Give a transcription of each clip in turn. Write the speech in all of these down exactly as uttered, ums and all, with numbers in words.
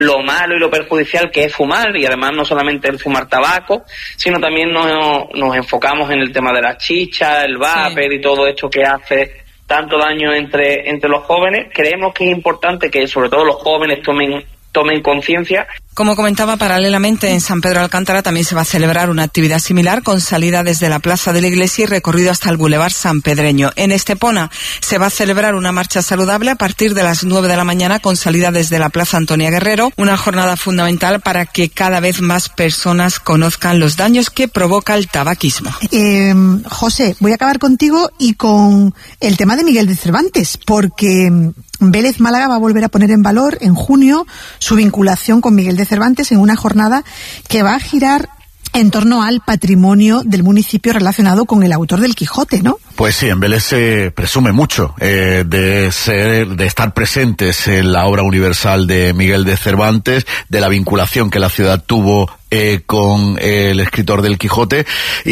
lo malo y lo perjudicial que es fumar, y además no solamente el fumar tabaco, sino también nos, nos enfocamos en el tema de la chicha, el vapor sí. y todo esto que hace tanto daño entre, entre los jóvenes. Creemos que es importante que sobre todo los jóvenes tomen tomen conciencia. Como comentaba, paralelamente en San Pedro de Alcántara también se va a celebrar una actividad similar con salida desde la plaza de la iglesia y recorrido hasta el Boulevard Sanpedreño. En Estepona se va a celebrar una marcha saludable a partir de las nueve de la mañana con salida desde la plaza Antonia Guerrero, una jornada fundamental para que cada vez más personas conozcan los daños que provoca el tabaquismo. Eh, José, voy a acabar contigo y con el tema de Miguel de Cervantes, porque Vélez Málaga va a volver a poner en valor en junio su vinculación con Miguel de Cervantes en una jornada que va a girar en torno al patrimonio del municipio relacionado con el autor del Quijote, ¿no? Pues sí, en Vélez se presume mucho eh, de ser, de estar presentes en la obra universal de Miguel de Cervantes, de la vinculación que la ciudad tuvo Eh, con eh, el escritor del Quijote,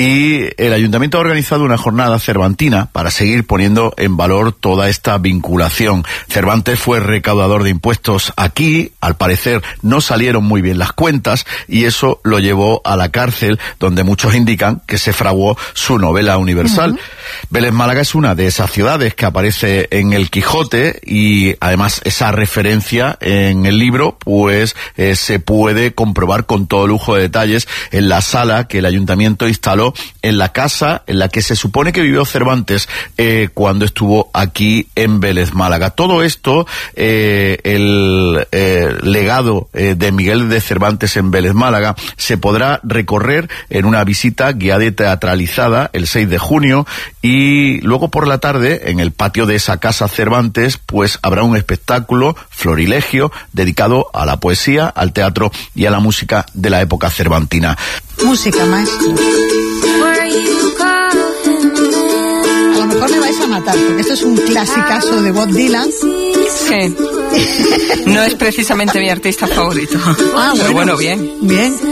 y el ayuntamiento ha organizado una jornada cervantina para seguir poniendo en valor toda esta vinculación. Cervantes fue recaudador de impuestos aquí, al parecer no salieron muy bien las cuentas y eso lo llevó a la cárcel, donde muchos indican que se fraguó su novela universal. Uh-huh. Vélez Málaga es una de esas ciudades que aparece en el Quijote, y además esa referencia en el libro pues eh, se puede comprobar con todo lujo de detalles en la sala que el ayuntamiento instaló en la casa en la que se supone que vivió Cervantes eh, cuando estuvo aquí en Vélez Málaga. Todo esto, eh, el eh, legado eh, de Miguel de Cervantes en Vélez Málaga, se podrá recorrer en una visita guiada y teatralizada el seis de junio, y luego por la tarde en el patio de esa casa Cervantes pues habrá un espectáculo, Florilegio, dedicado a la poesía, al teatro y a la música de la época cervantina. Música, maestro. A lo mejor me vais a matar, porque esto es un clasicazo de Bob Dylan. Sí. No es precisamente mi artista favorito. Ah, pero bueno, bueno, bien. Bien.